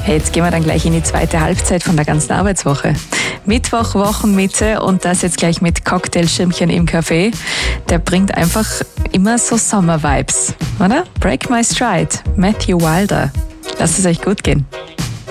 Jetzt gehen wir dann gleich in die zweite Halbzeit von der ganzen Arbeitswoche. Mittwoch, Wochenmitte und das jetzt gleich mit Cocktailschirmchen im Café. Der bringt einfach immer so Sommer-Vibes, oder? Break My Stride, Matthew Wilder. Lasst es euch gut gehen.